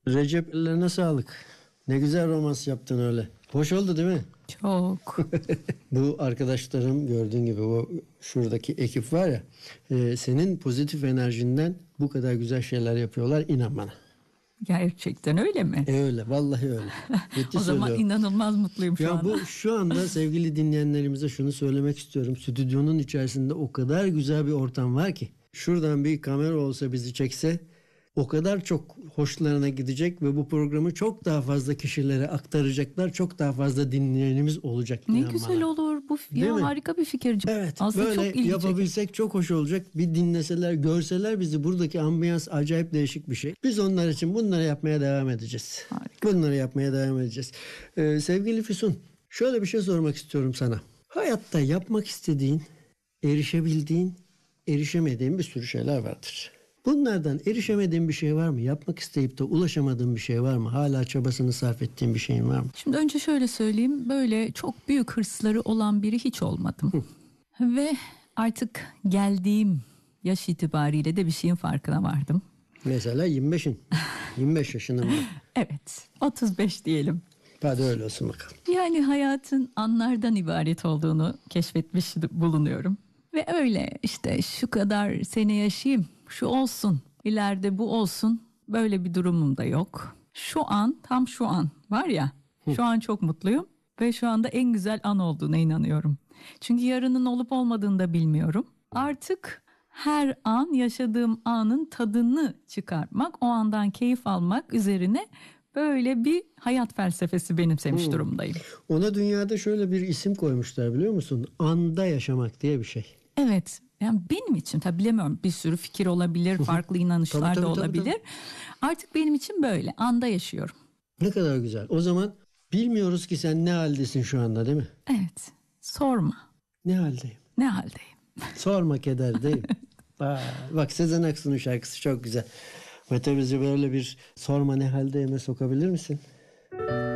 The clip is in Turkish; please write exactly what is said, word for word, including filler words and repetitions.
Recep, ellerine sağlık. Ne güzel romans yaptın öyle. Hoş oldu değil mi? Çok. Bu arkadaşlarım gördüğün gibi o şuradaki ekip var ya, e, senin pozitif enerjinden bu kadar güzel şeyler yapıyorlar, inan bana. Gerçekten öyle mi? E öyle, vallahi öyle. O zaman inanılmaz mutluyum şu ya anda. Bu şu anda sevgili dinleyenlerimize şunu söylemek istiyorum. Stüdyonun içerisinde o kadar güzel bir ortam var ki. Şuradan bir kamera olsa bizi çekse o kadar çok hoşlarına gidecek ve bu programı çok daha fazla kişilere aktaracaklar. Çok daha fazla dinleyenimiz olacak. Ne güzel bana. Olur bu. Değil ya mi? Harika bir fikir. Evet. Aslında böyle çok ilginç. Yapabilsek çok hoş olacak. Bir dinleseler, görseler bizi, buradaki ambiyans acayip değişik bir şey. Biz onlar için bunları yapmaya devam edeceğiz. Harika. Bunları yapmaya devam edeceğiz. Ee, sevgili Füsun, şöyle bir şey sormak istiyorum sana. Hayatta yapmak istediğin, erişebildiğin, erişemediğin bir sürü şeyler vardır. Bunlardan erişemediğin bir şey var mı? Yapmak isteyip de ulaşamadığın bir şey var mı? Hala çabasını sarf ettiğin bir şeyin var mı? Şimdi önce şöyle söyleyeyim. Böyle çok büyük hırsları olan biri hiç olmadım. Ve artık geldiğim yaş itibariyle de bir şeyin farkına vardım. Mesela yirmi beşin. yirmi beş yaşında mı? Evet. otuz beş diyelim. Hadi öyle olsun bakalım. Yani hayatın anlardan ibaret olduğunu keşfetmiş bulunuyorum. Ve öyle işte şu kadar sene yaşayayım, şu olsun, ileride bu olsun, böyle bir durumum da yok. Şu an, tam şu an var ya, şu an çok mutluyum ve şu anda en güzel an olduğuna inanıyorum. Çünkü yarının olup olmadığını da bilmiyorum. Artık her an yaşadığım anın tadını çıkartmak, o andan keyif almak üzerine böyle bir hayat felsefesi benimsemiş hmm. durumdayım. Ona dünyada şöyle bir isim koymuşlar, biliyor musun? Anda yaşamak diye bir şey. Evet. Yani benim için tabii bilemiyorum, bir sürü fikir olabilir, farklı inanışlar tabii, tabii, da olabilir. Tabii, tabii. Artık benim için böyle anda yaşıyorum. Ne kadar güzel. O zaman bilmiyoruz ki sen ne haldesin şu anda, değil mi? Evet. Sorma. Ne haldeyim? Ne haldeyim? Sorma keder, değil mi? Bak, bak Sezen Aksu'nun şarkısı çok güzel. Mete, bizi böyle bir sorma ne haldeyime sokabilir misin?